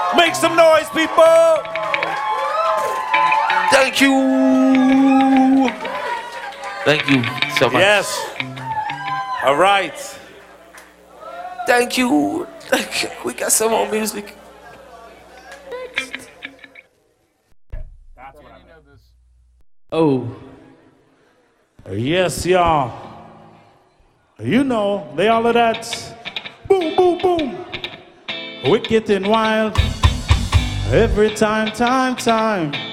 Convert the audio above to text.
Make some noise, people. Thank you. Thank you so much. Yes. All right. Thank you. We got some more music. Oh. Yes, y'all. You know, they all of that. Boom, boom, boom. Wicked and wild. Every time.